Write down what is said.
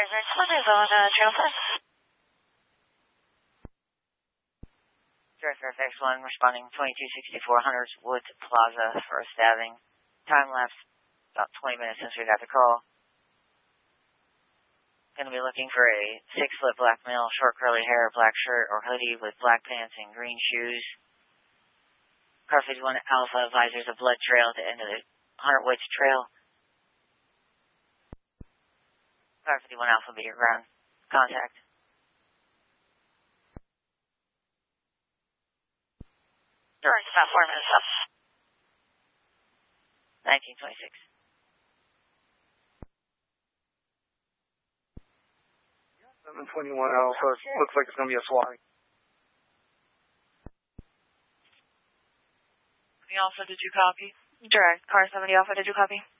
Channel 5. Director FX1 responding 2264 Hunters Woods Plaza for a stabbing. Time lapse about 20 minutes since we got the call. Going to be looking for a 6-foot black male, short curly hair, black shirt or hoodie with black pants and green shoes. Car 51 Alpha advises a blood trail at the end of the Hunter Woods Trail. Car 51 Alpha be your ground contact. It's about 4 minutes up. 1926. Yeah, 721 Alpha. Looks like it's going to be a SWAT. Alpha, did you copy? Direct. Car 70 Alpha, did you copy?